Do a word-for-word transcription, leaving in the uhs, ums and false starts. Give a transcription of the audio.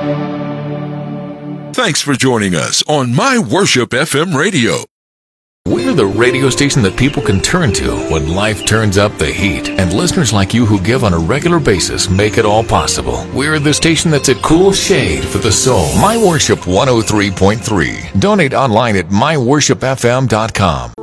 Thanks for joining us on My Worship F M Radio. We're the radio station that people can turn to when life turns up the heat. And listeners like you who give on a regular basis make it all possible. We're the station that's a cool shade for the soul. My Worship one oh three point three. Donate online at my worship f m dot com.